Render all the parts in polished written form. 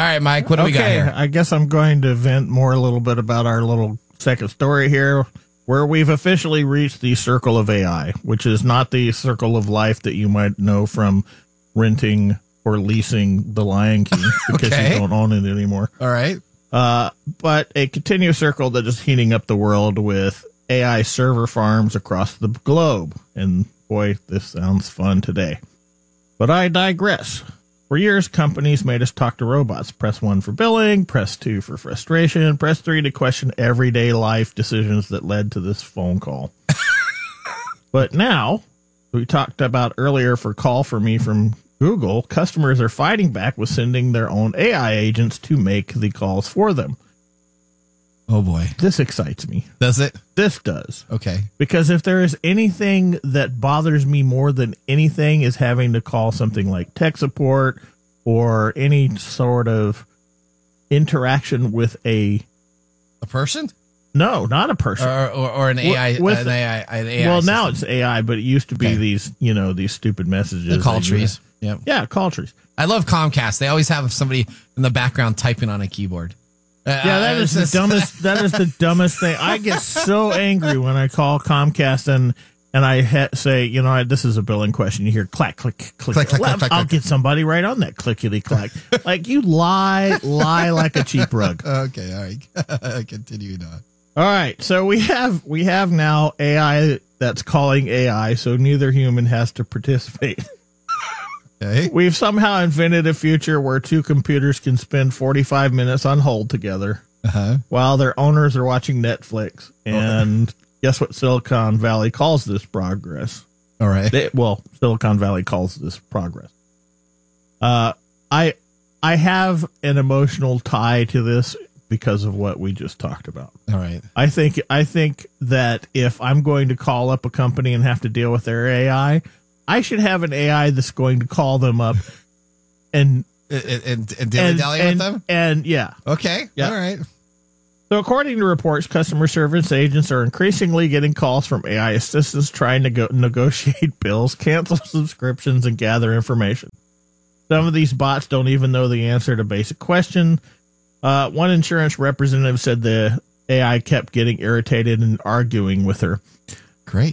right, Mike, what do we got here? I guess I'm going to vent more a little bit about our little second story here, where we've officially reached the circle of AI, which is not the circle of life that you might know from renting or leasing The Lion King because you don't own it anymore. All right. But a continuous circle that is heating up the world with AI server farms across the globe. And boy, this sounds fun today. But I digress. For years, companies made us talk to robots. Press 1 for billing, press 2 for frustration, press 3 to question everyday life decisions that led to this phone call. But now, we talked about earlier for Call For Me from Google, customers are fighting back with sending their own AI agents to make the calls for them. Oh, boy. This excites me. Does it? This does. Okay. Because if there is anything that bothers me more than anything is having to call something like tech support or any sort of interaction with a person? No, not a person. Or an AI. An AI well, system. now it's AI, but it used to be these stupid messages. The call trees. Yep. Yeah, call trees. I love Comcast. They always have somebody in the background typing on a keyboard. That is the dumbest. That is the dumbest thing. I get so angry when I call Comcast and I say, this is a billing question. You hear clack, click, click, click, click, click. I'll get somebody right on that clickety clack. Like you lie like a cheap rug. Okay, all right. Continue on. All right, so we have now AI that's calling AI, so neither human has to participate. Okay. We've somehow invented a future where two computers can spend 45 minutes on hold together while their owners are watching Netflix. And guess what Silicon Valley calls this progress? All right. Silicon Valley calls this progress. I have an emotional tie to this because of what we just talked about. All right. I think that if I'm going to call up a company and have to deal with their AI, I should have an AI that's going to call them up and dilly-dally with them? And yeah. Okay. Yeah. All right. So according to reports, customer service agents are increasingly getting calls from AI assistants trying to negotiate bills, cancel subscriptions, and gather information. Some of these bots don't even know the answer to basic question. One insurance representative said the AI kept getting irritated and arguing with her. Great.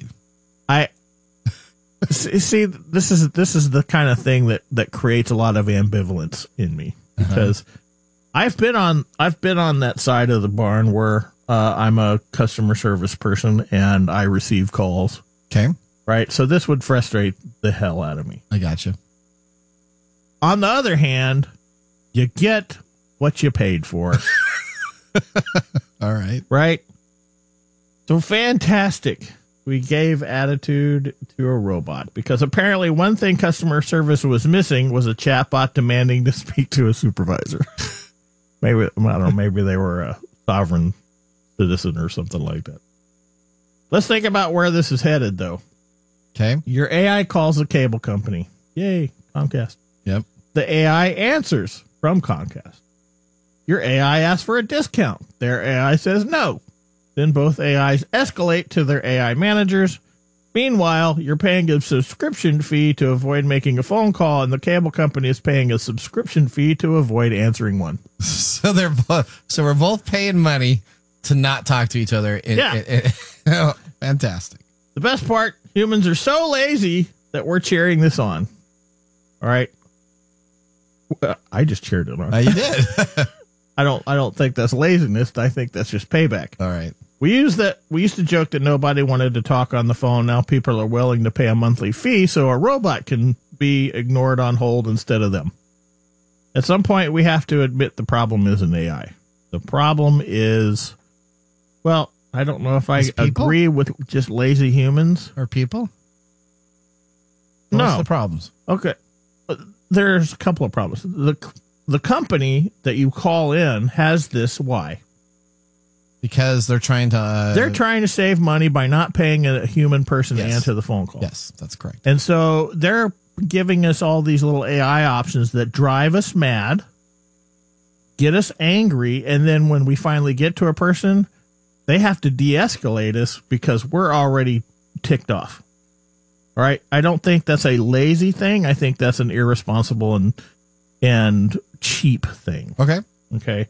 See, this is the kind of thing that creates a lot of ambivalence in me because I've been on that side of the barn where I'm a customer service person and I receive calls. Okay. Right. So this would frustrate the hell out of me. I gotcha. On the other hand, you get what you paid for. All right. Right. So fantastic. We gave attitude to a robot because apparently one thing customer service was missing was a chatbot demanding to speak to a supervisor. Maybe, I don't know, maybe they were a sovereign citizen or something like that. Let's think about where this is headed, though. Okay. Your AI calls the cable company. Yay, Comcast. Yep. The AI answers from Comcast. Your AI asks for a discount. Their AI says no. Then both AIs escalate to their AI managers. Meanwhile, you're paying a subscription fee to avoid making a phone call, and the cable company is paying a subscription fee to avoid answering one. So we're both paying money to not talk to each other. Fantastic. The best part, humans are so lazy that we're cheering this on. All right. I just cheered it on. You did. I don't think that's laziness. I think that's just payback. All right. We used to joke that nobody wanted to talk on the phone. Now people are willing to pay a monthly fee so a robot can be ignored on hold instead of them. At some point, we have to admit the problem isn't AI. The problem is, well, I don't know if I agree with just lazy humans. Or people? No. What's the problems? Okay. There's a couple of problems. The company that you call in has this. Why? Because they're trying to save money by not paying a human person to answer the phone call. Yes, that's correct. And so they're giving us all these little AI options that drive us mad, get us angry, and then when we finally get to a person, they have to de-escalate us because we're already ticked off. All right? I don't think that's a lazy thing. I think that's an irresponsible and cheap thing. Okay. Okay.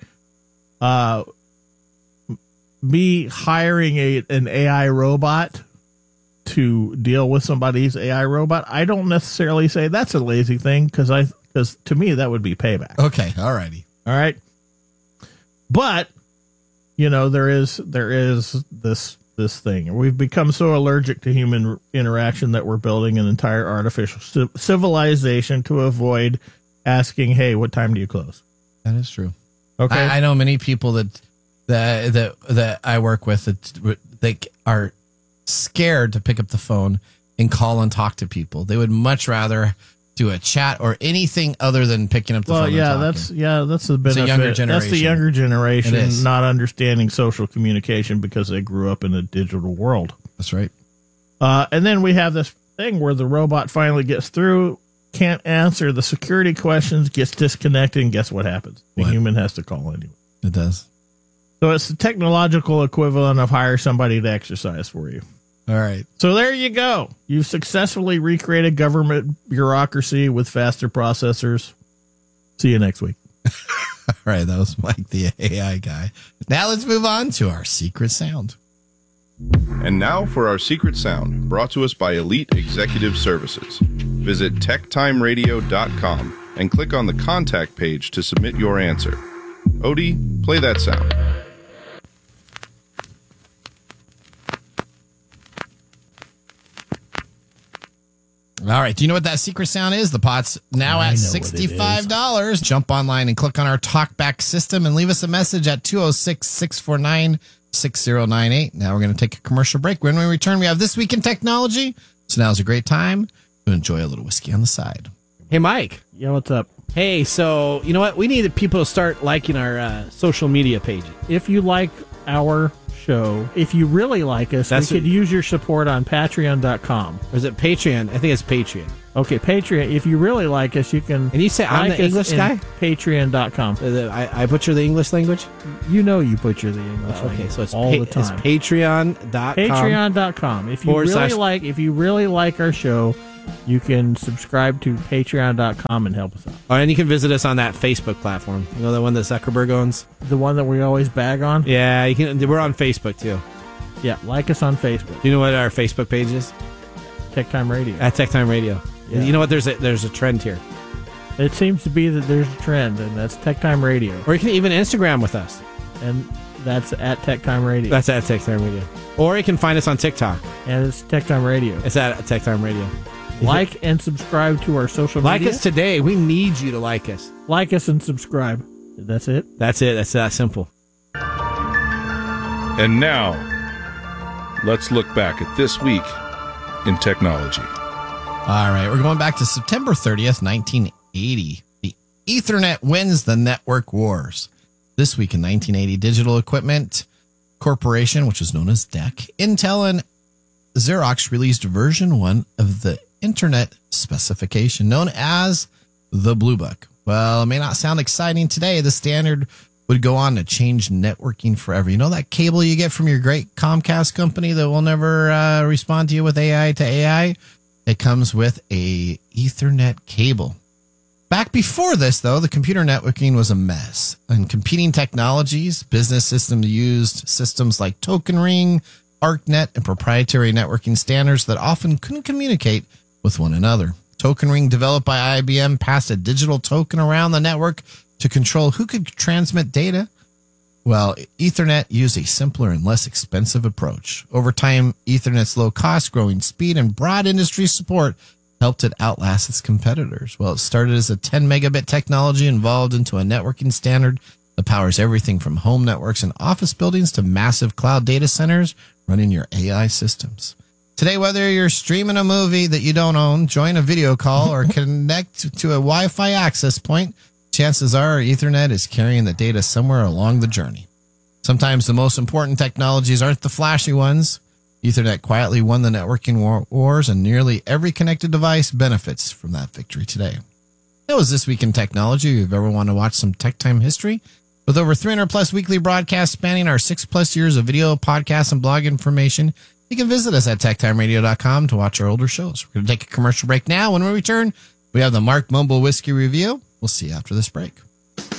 Me hiring an AI robot to deal with somebody's AI robot, I don't necessarily say that's a lazy thing because to me that would be payback. Okay. All righty. All right. But there is this thing. We've become so allergic to human interaction that we're building an entire artificial civilization to avoid asking, "Hey, what time do you close?" That is true. Okay. I know many people that I work with that they are scared to pick up the phone and call and talk to people. They would much rather do a chat or anything other than picking up the phone. Well, that's the benefit. younger generation. That's the younger It generation is. not understanding social communication because they grew up in a digital world. That's right. And then we have this thing where the robot finally gets through, can't answer the security questions, gets disconnected, and guess what happens? The What? human has to call anyway. It does. So it's the technological equivalent of hire somebody to exercise for you. All right. So there you go. You've successfully recreated government bureaucracy with faster processors. See you next week. All right. That was Mike, the AI guy. Now let's move on to our secret sound. And now for our secret sound, brought to us by Elite Executive Services. Visit techtimeradio.com and click on the contact page to submit your answer. Odie, play that sound. All right. Do you know what that secret sound is? The pot's now I at know what it is. $65. Jump online and click on our talkback system and leave us a message at 206-649-6098. Now we're going to take a commercial break. When we return, we have This Week in Technology. So now's a great time to enjoy a little whiskey on the side. Hey, Mike. Yeah, what's up? Hey, so you know what? We need people to start liking our social media pages. If you like our show, if you really like us, That's we could use your support on patreon.com. Or is it Patreon? I think it's Patreon. Okay, Patreon. If you really like us, you can. And you say I'm like the us English in guy? Patreon.com. I butcher the English language? You butcher the English Okay, language so it's all the time. It's patreon.com. Patreon.com. If you really like our show, you can subscribe to patreon.com and help us out. Oh, and you can visit us on that Facebook platform. You know, the one that Zuckerberg owns? The one that we always bag on? Yeah, you can. We're on Facebook, too. Yeah, like us on Facebook. Do you know what our Facebook page is? Tech Time Radio. At Tech Time Radio. Yeah. You know what? There's a trend here. It seems to be that there's a trend, and that's Tech Time Radio. Or you can even Instagram with us. And that's at Tech Time Radio. That's at Tech Time Radio. Or you can find us on TikTok. And it's Tech Time Radio. It's at Tech Time Radio. Like and subscribe to our social media. Like us today. We need you to like us. Like us and subscribe. That's it. That's it. That's that simple. And now, let's look back at this week in technology. All right. We're going back to September 30th, 1980. The Ethernet wins the network wars. This week in 1980, Digital Equipment Corporation, which is known as DEC, Intel, and Xerox released version 1 of the Internet specification known as the Blue Book. Well, it may not sound exciting today. The standard would go on to change networking forever. You know that cable you get from your great Comcast company that will never respond to you with AI to AI? It comes with a Ethernet cable. Back before this, though, the computer networking was a mess. And competing technologies, business systems used systems like Token Ring, ArcNet, and proprietary networking standards that often couldn't communicate with one another. Token Ring, developed by IBM, passed a digital token around the network to control who could transmit data. Well, Ethernet used a simpler and less expensive approach. Over time, Ethernet's low cost, growing speed, and broad industry support helped it outlast its competitors. Well, it started as a 10 megabit technology evolved into a networking standard that powers everything from home networks and office buildings to massive cloud data centers running your AI systems. Today, whether you're streaming a movie that you don't own, join a video call, or connect to a Wi-Fi access point, chances are Ethernet is carrying the data somewhere along the journey. Sometimes the most important technologies aren't the flashy ones. Ethernet quietly won the networking wars, and nearly every connected device benefits from that victory today. That was This Week in Technology. If you've ever wanted to watch some Tech Time history, with over 300 plus weekly broadcasts spanning our 6+ years of video, podcasts, and blog information, you can visit us at techtimeradio.com to watch our older shows. We're going to take a commercial break now. When we return, we have the Mark Mumble Whiskey Review. We'll see you after this break.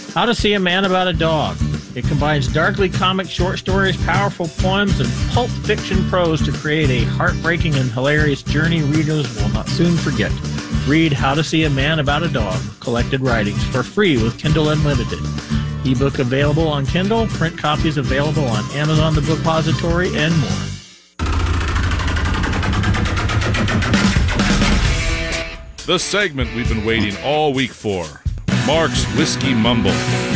How to See a Man About a Dog. It combines darkly comic short stories, powerful poems, and pulp fiction prose to create a heartbreaking and hilarious journey readers will not soon forget. Read How to See a Man About a Dog, Collected Writings, for free with Kindle Unlimited. Ebook available on Kindle, print copies available on Amazon the Bookpository, and more. The segment we've been waiting all week for. Mark's Whiskey Mumble.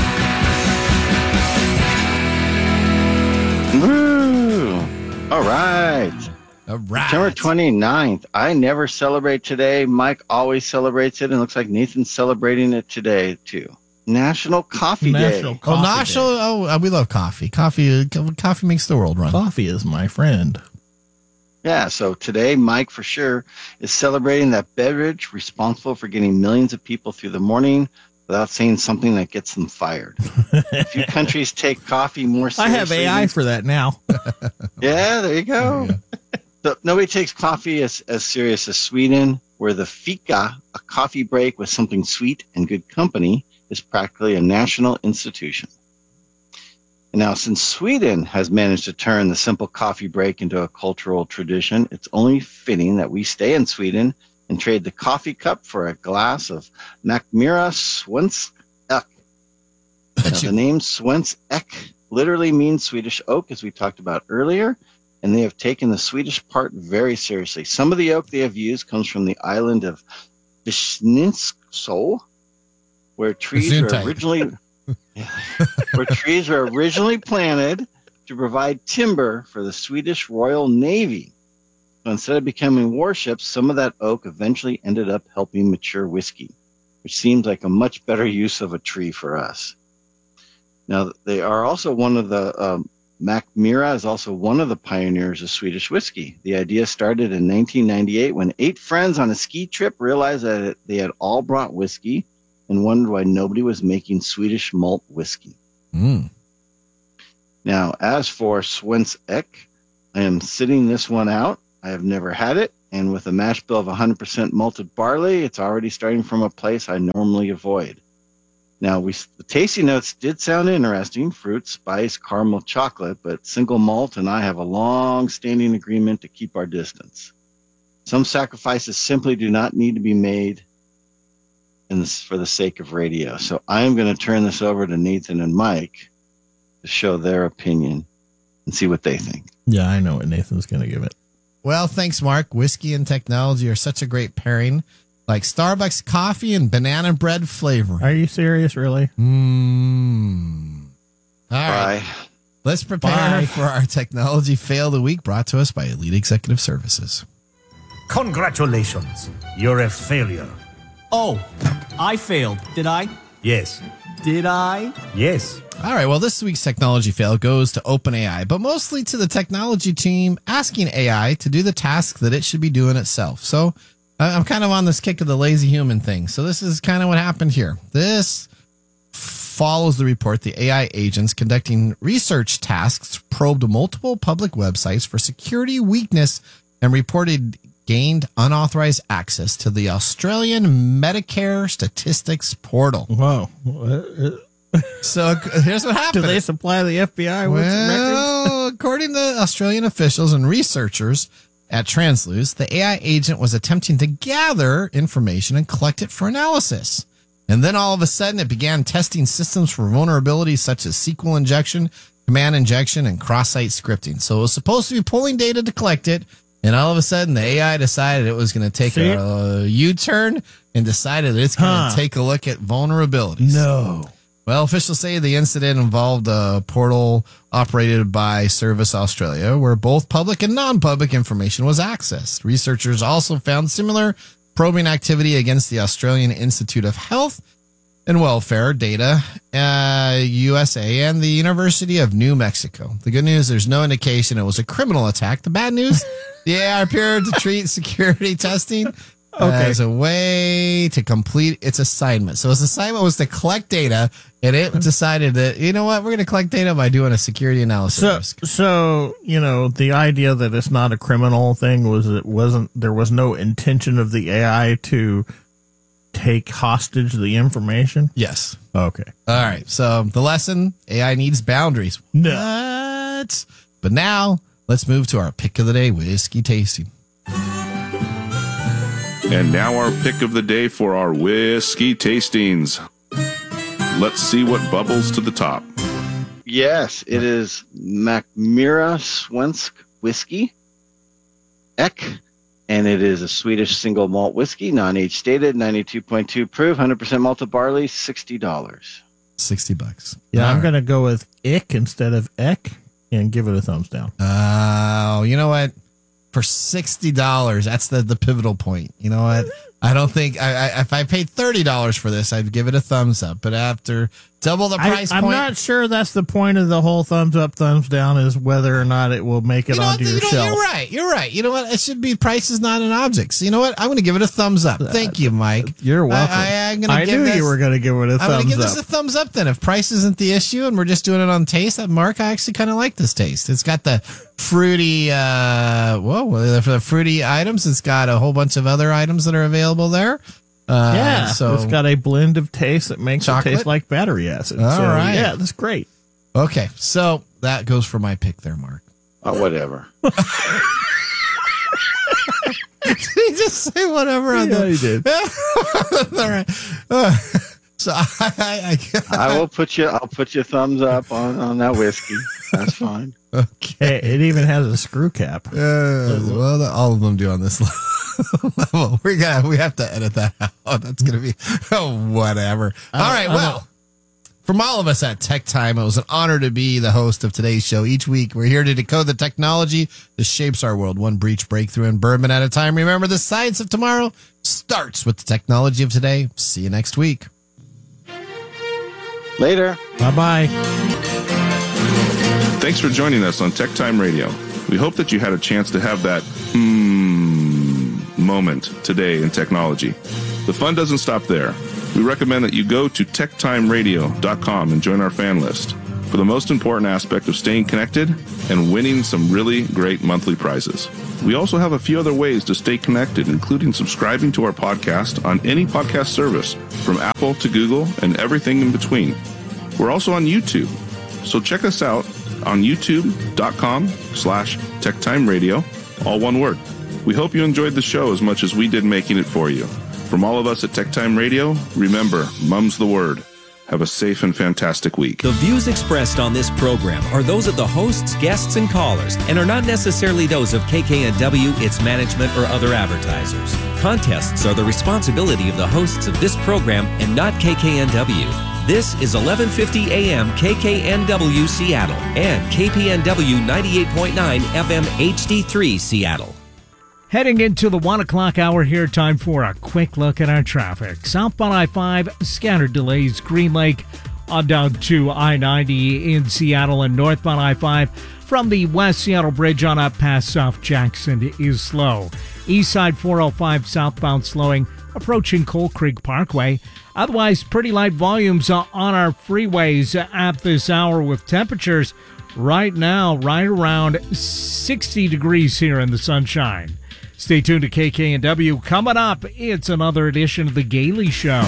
Woo! All right. All right. September 29th. I never celebrate today. Mike always celebrates it, and it looks like Nathan's celebrating it today, too. National Coffee Day. We love coffee. Coffee makes the world run. Coffee is my friend. Yeah, so today, Mike, for sure, is celebrating that beverage responsible for getting millions of people through the morning without saying something that gets them fired. A few countries take coffee more seriously. I have AI for that now. Yeah, there you go. So nobody takes coffee as serious as Sweden, where the fika, a coffee break with something sweet and good company, is practically a national institution. And now, since Sweden has managed to turn the simple coffee break into a cultural tradition, it's only fitting that we stay in Sweden and trade the coffee cup for a glass of Mackmyra Svensk Ek. Now, the name Svensk Ek literally means Swedish oak, as we talked about earlier, and they have taken the Swedish part very seriously. Some of the oak they have used comes from the island of Vishnitsko, where trees were originally planted to provide timber for the Swedish Royal Navy. So instead of becoming warships, some of that oak eventually ended up helping mature whiskey, which seems like a much better use of a tree for us. Now, they are also one of the Mackmyra is also one of the pioneers of Swedish whiskey. The idea started in 1998 when 8 friends on a ski trip realized that they had all brought whiskey and wondered why nobody was making Swedish malt whiskey. Now, as for Svensk Ek, I am sitting this one out. I have never had it, and with a mash bill of 100% malted barley, it's already starting from a place I normally avoid. Now, the tasting notes did sound interesting: fruit, spice, caramel, chocolate, but single malt and I have a long-standing agreement to keep our distance. Some sacrifices simply do not need to be made for the sake of radio. So I am going to turn this over to Nathan and Mike to show their opinion and see what they think. Yeah, I know what Nathan's going to give it. Well, thanks, Mark. Whiskey and technology are such a great pairing, like Starbucks coffee and banana bread flavoring. Are you serious, really? All right. Bye. Let's prepare for our technology fail of the week, brought to us by Elite Executive Services. Congratulations. You're a failure. Oh, I failed, did I? Yes. Did I? Yes. All right, well, this week's technology fail goes to OpenAI, but mostly to the technology team asking AI to do the task that it should be doing itself. So I'm kind of on this kick of the lazy human thing. So this is kind of what happened here. This follows the report. The AI agents conducting research tasks probed multiple public websites for security weakness and reported gained unauthorized access to the Australian Medicare statistics portal. Whoa. So here's what happened. Do they supply the FBI with records? Well, according to Australian officials and researchers at Translose, the AI agent was attempting to gather information and collect it for analysis. And then all of a sudden, it began testing systems for vulnerabilities such as SQL injection, command injection, and cross-site scripting. So it was supposed to be pulling data to collect it, and all of a sudden, the AI decided it was going to take a U-turn and decided it's going to take a look at vulnerabilities. No. Well, officials say the incident involved a portal operated by Service Australia, where both public and non-public information was accessed. Researchers also found similar probing activity against the Australian Institute of Health and Welfare Data, USA, and the University of New Mexico. The good news, there's no indication it was a criminal attack. The bad news, the AI appeared to treat security testing as a way to complete its assignment. So its assignment was to collect data, and it decided that, you know what, we're going to collect data by doing a security analysis. So, you know, the idea that it's not a criminal thing was there was no intention of the AI to take hostage the information? Yes. Okay. All right. So the lesson, AI needs boundaries. No. What? But now let's move to our pick of the day, whiskey tasting. And now our pick of the day for our whiskey tastings. Let's see what bubbles to the top. Yes, it is Mackmyra Svensk whiskey, Ek, and it is a Swedish single malt whiskey, non-age stated, 92.2 proof, 100% malted barley, $60. $60. Yeah, All I'm right. going to go with ick instead of ek and give it a thumbs down. Oh, you know what? For $60, that's the pivotal point. You know what? I don't think if I paid $30 for this, I'd give it a thumbs up. But after double the price I'm point, not sure that's the point of the whole thumbs up, thumbs down is whether or not it will make it onto your shelf. You're right. You know what? It should be price is not an object. So you know what? I'm going to give it a thumbs up. Thank you, Mike. You're welcome. I knew you were going to give it a I'm going to thumbs give this up. a thumbs up then. If price isn't the issue and we're just doing it on taste, Mark, I actually kind of like this taste. It's got the fruity, for the fruity items. It's got a whole bunch of other items that are available there. So it's got a blend of taste that makes Chocolate? it taste like battery acid. All so, right. Yeah, that's great. Okay, so that goes for my pick there, Mark. Whatever. Did he just say whatever on Yeah, the? he did. All right. So I'll put you a thumbs up on that whiskey. That's fine. Okay. It even has a screw cap. Well, all of them do on this level. We have to edit that out. That's gonna be whatever. All right. Well, from all of us at Tech Time, it was an honor to be the host of today's show. Each week, we're here to decode the technology that shapes our world, one breach, breakthrough, and bourbon at a time. Remember, the science of tomorrow starts with the technology of today. See you next week. Later. Bye-bye. Thanks for joining us on Tech Time Radio. We hope that you had a chance to have that moment today in technology. The fun doesn't stop there. We recommend that you go to techtimeradio.com and join our fan list for the most important aspect of staying connected and winning some really great monthly prizes. We also have a few other ways to stay connected, including subscribing to our podcast on any podcast service, from Apple to Google and everything in between. We're also on YouTube, so check us out on youtube.com/techtimeradio, all one word. We hope you enjoyed the show as much as we did making it for you. From all of us at Tech Time Radio, remember, mum's the word. Have a safe and fantastic week. The views expressed on this program are those of the hosts, guests, and callers, and are not necessarily those of KKNW, its management, or other advertisers. Contests are the responsibility of the hosts of this program and not KKNW. This is 1150 AM KKNW Seattle and KPNW 98.9 FM HD3 Seattle. Heading into the 1 o'clock hour here, time for a quick look at our traffic. Southbound I-5, scattered delays. Green Lake on down to I-90 in Seattle, and northbound I-5 from the West Seattle Bridge on up past South Jackson is slow. East side 405 southbound slowing, approaching Coal Creek Parkway. Otherwise, pretty light volumes on our freeways at this hour, with temperatures right now right around 60 degrees here in the sunshine. Stay tuned to KKNW. Coming up, it's another edition of The Gailey Show.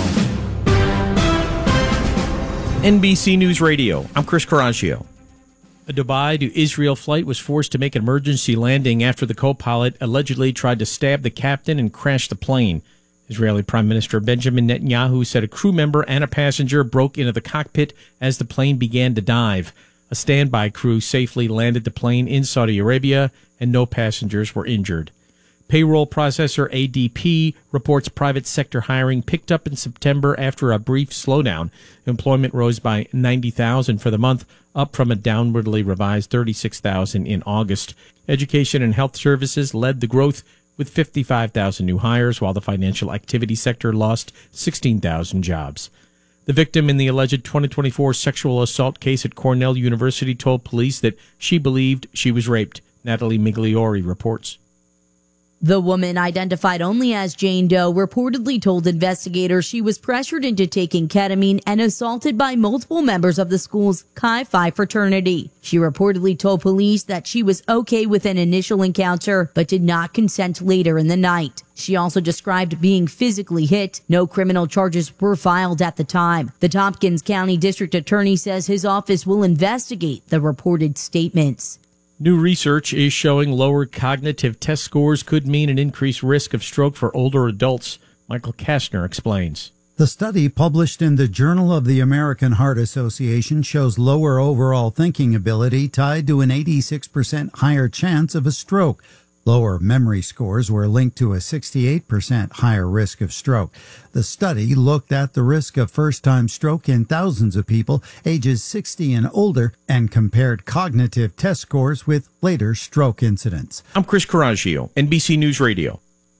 NBC News Radio, I'm Chris Caraccio. A Dubai to Israel flight was forced to make an emergency landing after the co-pilot allegedly tried to stab the captain and crash the plane. Israeli Prime Minister Benjamin Netanyahu said a crew member and a passenger broke into the cockpit as the plane began to dive. A standby crew safely landed the plane in Saudi Arabia, and no passengers were injured. Payroll processor ADP reports private sector hiring picked up in September after a brief slowdown. Employment rose by 90,000 for the month, up from a downwardly revised 36,000 in August. Education and health services led the growth with 55,000 new hires, while the financial activity sector lost 16,000 jobs. The victim in the alleged 2024 sexual assault case at Cornell University told police that she believed she was raped. Natalie Migliori reports. The woman, identified only as Jane Doe, reportedly told investigators she was pressured into taking ketamine and assaulted by multiple members of the school's Chi Phi fraternity. She reportedly told police that she was okay with an initial encounter, but did not consent later in the night. She also described being physically hit. No criminal charges were filed at the time. The Tompkins County District Attorney says his office will investigate the reported statements. New research is showing lower cognitive test scores could mean an increased risk of stroke for older adults. Michael Kastner explains. The study published in the Journal of the American Heart Association shows lower overall thinking ability tied to an 86% higher chance of a stroke. Lower memory scores were linked to a 68% higher risk of stroke. The study looked at the risk of first-time stroke in thousands of people ages 60 and older and compared cognitive test scores with later stroke incidents. I'm Chris Coraggio, NBC News Radio.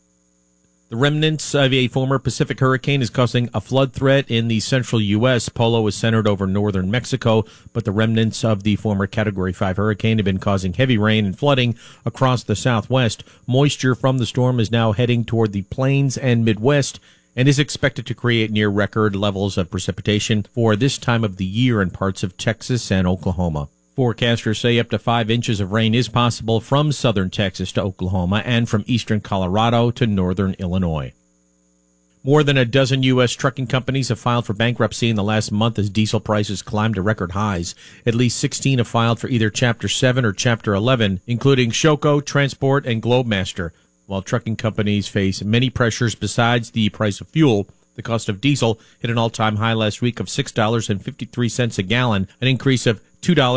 The remnants of a former Pacific hurricane is causing a flood threat in the central U.S. Polo is centered over northern Mexico, but the remnants of the former Category 5 hurricane have been causing heavy rain and flooding across the southwest. Moisture from the storm is now heading toward the plains and Midwest and is expected to create near-record levels of precipitation for this time of the year in parts of Texas and Oklahoma. Forecasters say up to 5 inches of rain is possible from southern Texas to Oklahoma and from eastern Colorado to northern Illinois. More than a dozen U.S. trucking companies have filed for bankruptcy in the last month as diesel prices climbed to record highs. At least 16 have filed for either Chapter 7 or Chapter 11, including Shoko, Transport, and Globemaster. While trucking companies face many pressures besides the price of fuel, the cost of diesel hit an all-time high last week of $6.53 a gallon, an increase of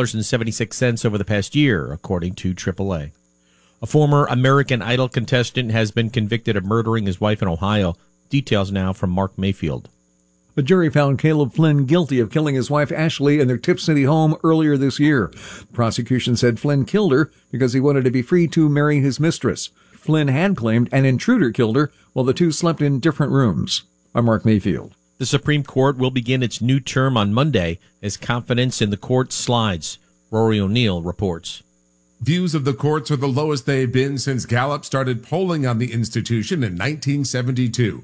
$2.76 over the past year, according to AAA. A former American Idol contestant has been convicted of murdering his wife in Ohio. Details now from Mark Mayfield. A jury found Caleb Flynn guilty of killing his wife Ashley in their Tip City home earlier this year. The prosecution said Flynn killed her because he wanted to be free to marry his mistress. Flynn had claimed an intruder killed her while the two slept in different rooms. I'm Mark Mayfield. The Supreme Court will begin its new term on Monday as confidence in the court slides. Rory O'Neill reports. Views of the courts are the lowest they've been since Gallup started polling on the institution in 1972.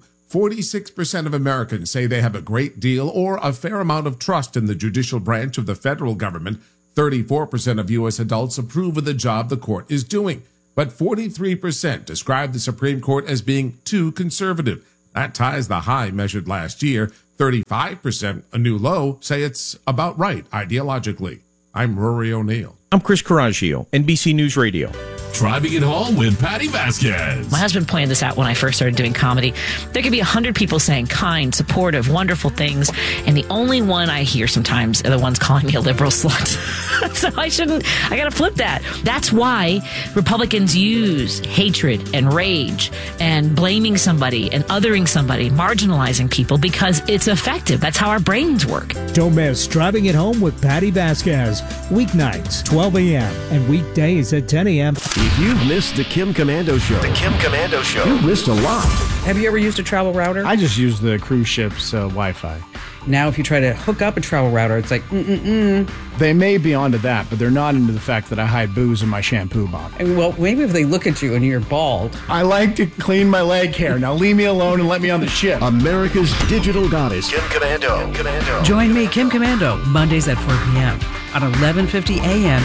46% of Americans say they have a great deal or a fair amount of trust in the judicial branch of the federal government. 34% of U.S. adults approve of the job the court is doing. But 43% describe the Supreme Court as being too conservative. That ties the high measured last year. 35%, a new low, say it's about right ideologically. I'm Rory O'Neill. I'm Chris Coraggio, NBC News Radio. Driving it home with Patty Vasquez. My husband planned this out when I first started doing comedy. There could be 100 people saying kind, supportive, wonderful things, and the only one I hear sometimes are the ones calling me a liberal slut. So I gotta flip that. That's why Republicans use hatred and rage and blaming somebody and othering somebody, marginalizing people, because it's effective. That's how our brains work. Don't miss Driving It Home with Patty Vasquez. Weeknights, 12 a.m. and weekdays at 10 a.m. If you've missed the Kim Komando Show, you've missed a lot. Have you ever used a travel router? I just use the cruise ship's Wi-Fi. Now, if you try to hook up a travel router, it's like, They may be onto that, but they're not into the fact that I hide booze in my shampoo bottle. I mean, well, maybe if they look at you and you're bald. I like to clean my leg hair. Now leave me alone and let me on the ship. America's digital goddess, Kim Komando. Join me, Kim Komando, Mondays at 4 p.m. on 1150 a.m.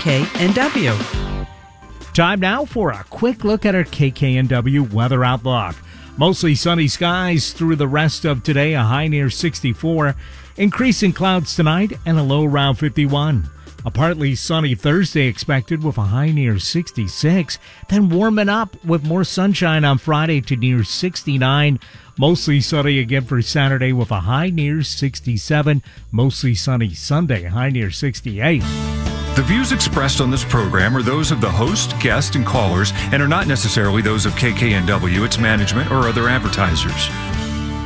KKNW. Time now for a quick look at our KKNW weather outlook. Mostly sunny skies through the rest of today, a high near 64. Increasing clouds tonight and a low around 51. A partly sunny Thursday expected with a high near 66. Then warming up with more sunshine on Friday to near 69. Mostly sunny again for Saturday with a high near 67. Mostly sunny Sunday, high near 68. The views expressed on this program are those of the host, guest, and callers and are not necessarily those of KKNW, its management, or other advertisers.